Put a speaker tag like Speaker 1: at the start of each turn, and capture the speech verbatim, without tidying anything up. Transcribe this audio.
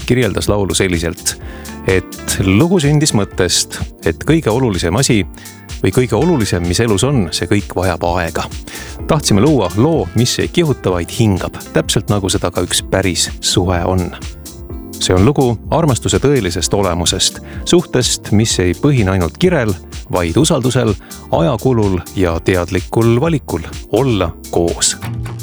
Speaker 1: kirjeldas laulu selliselt, et lugu sündis mõttest, et kõige olulisem asi või kõige olulisem, mis elus on, see kõik vajab aega. Tahtsime luua loo, mis ei kihuta, vaid hingab, täpselt nagu seda ka üks päris suhe on. See on lugu armastuse tõelisest olemusest, suhtest, mis ei põhine ainult kirel, vaid usaldusel, ajakulul ja teadlikul valikul olla koos.